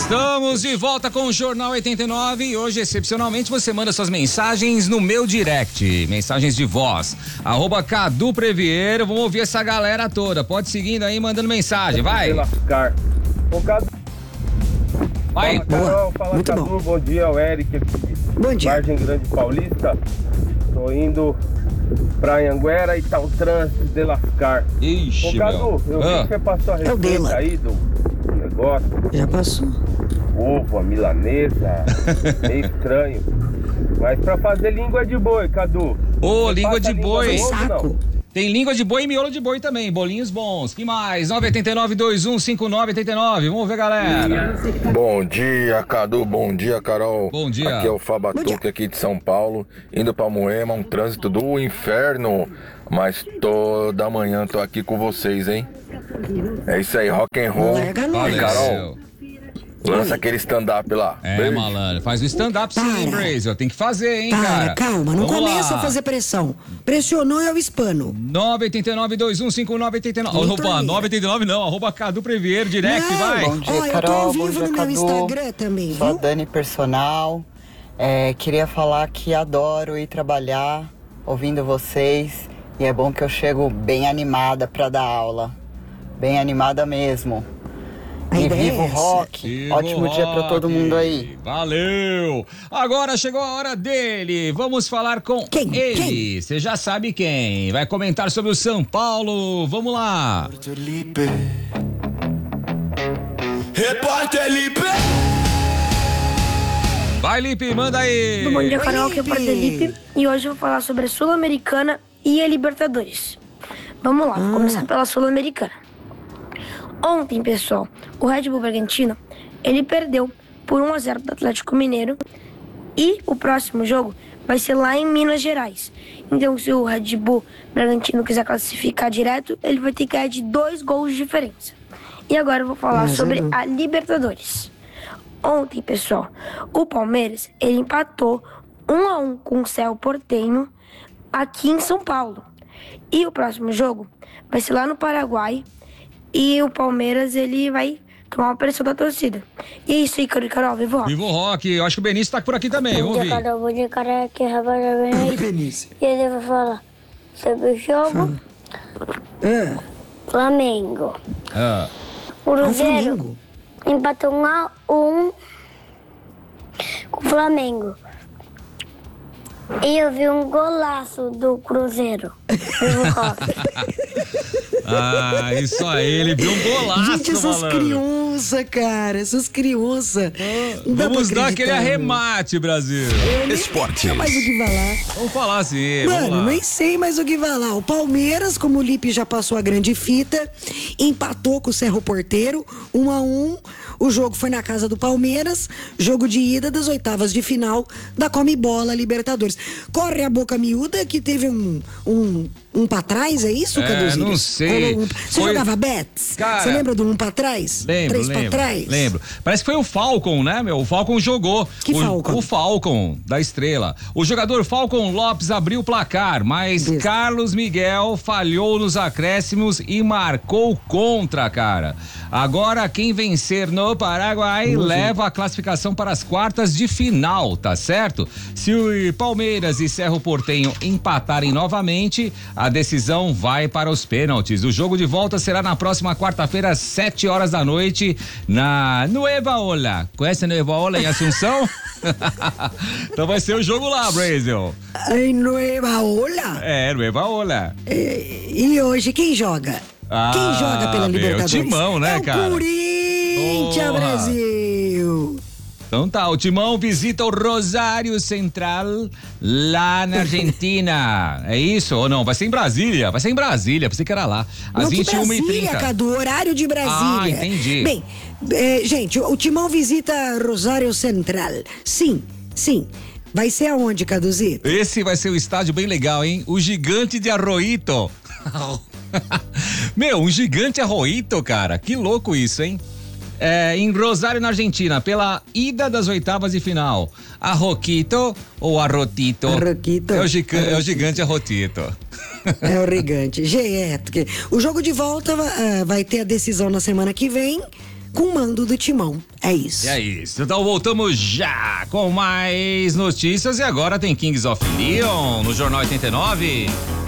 Estamos de volta com o Jornal 89 e hoje, excepcionalmente, você manda suas mensagens no meu direct, mensagens de voz, @Cadu Previero. Vamos ouvir essa galera toda. Pode seguindo aí, mandando mensagem, vai. Ô, Cadu. Vai. Fala, Carol, fala, Muito Cadu, bom dia, o Eric aqui Bom dia. Vargem Grande Paulista. Tô indo pra Anhanguera e tá o trânsito de lascar. Ixi, Ô, Cadu, eu vi que você passou a É o dela. receita aí do negócio. Já passou. Ovo, a milanesa, meio estranho. Mas pra fazer língua de boi, Cadu. Ô, Você língua passa de a boi. no ovo, Saco. não? Tem língua de boi e miolo de boi também, bolinhos bons. Que mais? 989-215989. Vamos ver, galera. Bom dia, Cadu. Bom dia, Carol. Bom dia. Aqui é o Fabatuque aqui de São Paulo, indo pra Moema, um trânsito do inferno. Mas toda manhã tô aqui com vocês, hein? É isso aí, rock and roll. Larga não. E Carol, lança aquele stand-up lá. É, Beijo. malandro. Faz o stand-up sim, Para. Brasil. Tem que fazer, hein, Para, cara. calma, não Vamos começa lá. a fazer pressão. Pressionou é o hispano. 989-215989. Muito Opa, amiga. 989 não, @Cadu Previero, direct, Não, vai. Bom dia, Ó, eu tô Carol. ao Bom vivo dia, no meu Cadu. Instagram também, Sou a viu? Dani Personal. Queria falar que adoro ir trabalhar ouvindo vocês. E é bom que eu chego bem animada pra dar aula. Bem animada mesmo. A E ideia viva é o essa. rock. Viva Ótimo o dia pra todo rock. mundo aí. Valeu! Agora chegou a hora dele. Vamos falar com Quem? ele. Você já sabe quem. Vai comentar sobre o São Paulo. Vamos lá. Repórter Lipe. Vai, Lipe, manda aí. Bom dia, Carol, Oi, aqui é o Lipe. Felipe e hoje eu vou falar sobre a Sul-Americana e a Libertadores. Vamos lá, vou começar pela Sul-Americana. Ontem, pessoal, o Red Bull Bragantino, ele perdeu por 1-0 do Atlético Mineiro e o próximo jogo vai ser lá em Minas Gerais. Então, se o Red Bull Bragantino quiser classificar direto, ele vai ter que ganhar de 2 gols de diferença. E agora eu vou falar sobre a Libertadores. Ontem, pessoal, o Palmeiras, ele empatou 1-1 com o Cerro Porteño aqui em São Paulo. E o próximo jogo vai ser lá no Paraguai e o Palmeiras, ele vai tomar uma pressão da torcida. E é isso aí, Carol, vivo rock. Viva o rock. Eu acho que o Benício tá por aqui também. Vamos Bom dia, ouvir. Carol. Bom dia, Carol. Aqui é Rafael Benício. E ele vai falar sobre o jogo Flamengo. Ah, O Cruzeiro Flamengo. empatou 1-1 com o Flamengo. E eu vi um golaço do Cruzeiro. Vivo rock. isso aí. Ele viu um golaço, Gente, essas malandro. crianças, cara, essas crianças. Não dá Vamos pra dar aquele acreditar, arremate, Brasil. Esportes. Não mais o que falar. Vamos falar assim, vamos Mano, lá. nem sei mais o que falar. O Palmeiras, como o Lipe já passou a grande fita, empatou com o Cerro Porteiro, 1-1. O jogo foi na casa do Palmeiras, jogo de ida das oitavas de final da Comebola Libertadores. Corre a boca miúda que teve um pra trás, é isso, Caduzinho? não sei. Você Foi- jogava bets? Cara, Você lembra do pra trás? Lembro, 3 pra trás? lembro. Parece que foi o Falcon, né, meu? O Falcon jogou. Que Falcon? O Falcon, da Estrela. O jogador Falcon Lopes abriu o placar, mas Isso. Carlos Miguel falhou nos acréscimos e marcou contra, cara. Agora, quem vencer no Paraguai leva a classificação para as quartas de final, tá certo? Se o Palmeiras e Cerro Porteño empatarem novamente, a decisão vai para os pênaltis. O jogo de volta será na próxima quarta-feira, às 7 horas da noite, na Nueva Ola. Conhece a Nueva Ola em Assunção? Então vai ser o jogo lá, Brasil. Ai, Nueva Ola? É, Nueva Ola. E hoje, quem joga? Quem joga pela meu, Libertadores? Timão, né, é cara? o Corinthians, Porra. Brasil! Então tá, o Timão visita o Rosário Central lá na Argentina. É isso ou não? Vai ser em Brasília. Vai ser em Brasília, pensei que era lá. Às Não, que 21h30. Brasília, Cadu, horário de Brasília. Ah, entendi. Bem, gente, o Timão visita Rosário Central. Sim. Vai ser aonde, Caduzito? Esse vai ser um estádio bem legal, hein? O Gigante de Arroito. Meu, um Gigante Arroito, cara. Que louco isso, hein? Em Rosário, na Argentina, pela ida das oitavas de final. Arroquito ou Arrotito? Arroquito. É o Gigante Arrotito. É o Gigante. O jogo de volta vai ter a decisão na semana que vem, com o mando do Timão. É isso. É isso. Então voltamos já com mais notícias e agora tem Kings of Leon no Jornal 89.